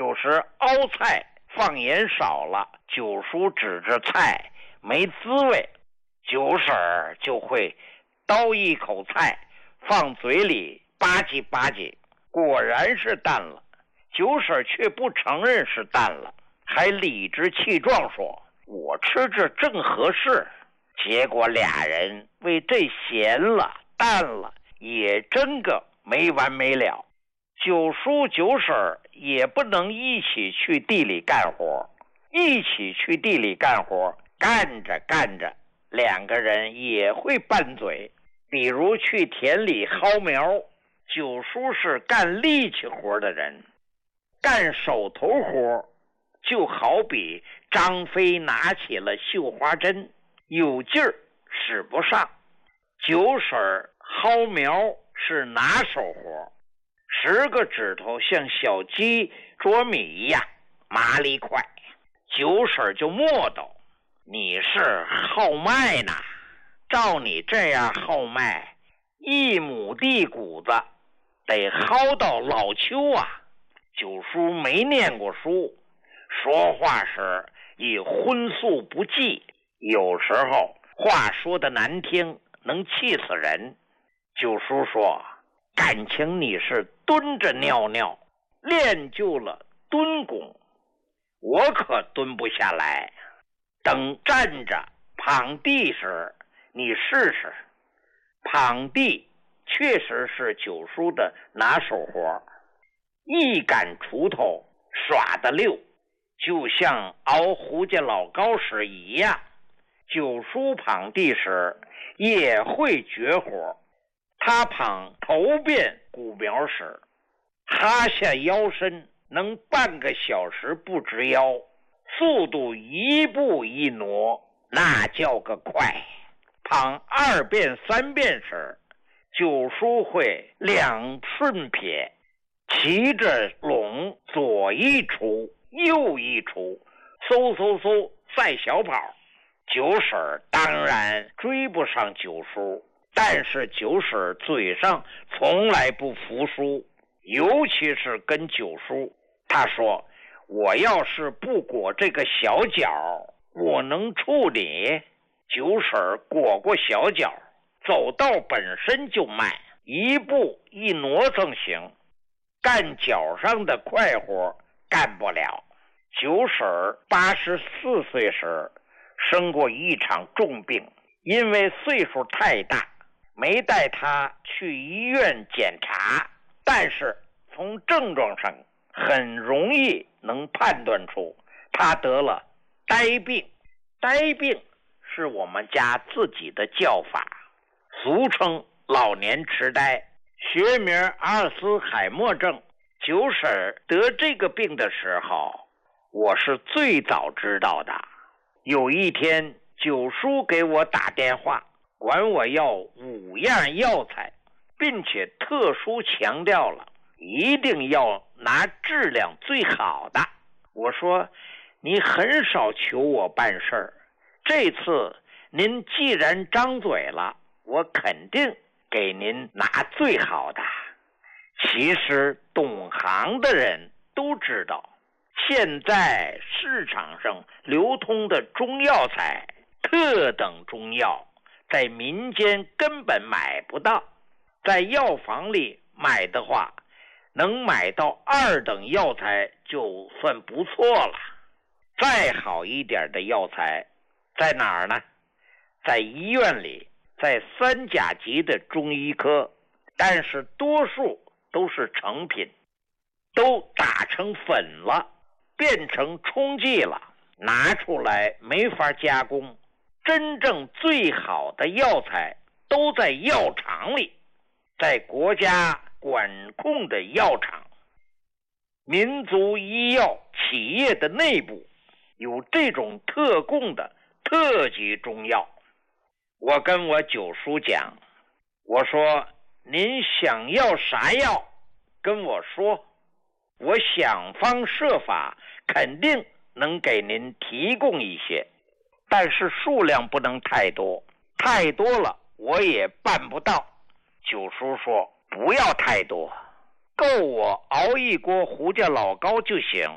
有时熬菜放盐少了，九叔指着菜没滋味，九婶儿就会叨一口菜放嘴里吧唧吧唧，果然是淡了。九婶儿却不承认是淡了，还理直气壮说我吃着正合适。结果俩人为这咸了淡了也争个没完没了。九叔九婶儿也不能一起去地里干活，一起去地里干活，干着干着两个人也会拌嘴。比如去田里薅苗，九叔是干力气活的人，干手头活就好比张飞拿起了绣花针，有劲儿使不上。九婶儿薅苗是拿手活，10个指头像小鸡啄米一样麻利快。九婶儿就磨叨，你是薅麦呢，照你这样薅麦，1亩地谷子得薅到老秋啊。九叔没念过书，说话时也荤素不忌，有时候话说的难听，能气死人。九叔说，感情你是蹲着尿尿，练就了蹲功，我可蹲不下来。等站着滂地时，你试试。滂地确实是九叔的拿手活，一杆锄头耍得溜，就像熬胡家老高时一样。九叔滂地时也会绝活，他滂头遍谷苗时，哈下腰身能半个小时不直腰，速度一步一挪，那叫个快。滂2遍3遍时，九叔会2顺撇，骑着垄左一锄右一锄，嗖嗖嗖赛小跑。九婶儿当然追不上九叔，但是九婶儿嘴上从来不服输，尤其是跟九叔。他说，我要是不裹这个小脚，我能处理。九婶儿裹过小脚，走道本身就慢，一步一挪蹭行，干脚上的快活干不了。九婶儿84岁时生过一场重病，因为岁数太大，没带她去医院检查，但是从症状上很容易能判断出她得了呆病。呆病是我们家自己的叫法，俗称老年痴呆，学名阿尔茨海默症。九婶得这个病的时候，我是最早知道的。有一天，九叔给我打电话，管我要5样药材，并且特殊强调了一定要拿质量最好的。我说，你很少求我办事儿，这次您既然张嘴了，我肯定给您拿最好的。其实懂行的人都知道，现在市场上流通的中药材，特等中药在民间根本买不到，在药房里买的话，能买到2等药材就算不错了。再好一点的药材在哪儿呢？在医院里，在3甲级的中医科，但是多数都是成品，都打成粉了，变成冲剂了，拿出来没法加工。真正最好的药材都在药厂里，在国家管控的药厂。民族医药企业的内部有这种特供的特级中药。我跟我九叔讲，我说，您想要啥药跟我说，我想方设法肯定能给您提供一些，但是数量不能太多，太多了我也办不到。九叔说，不要太多，够我熬一锅胡家老高就行。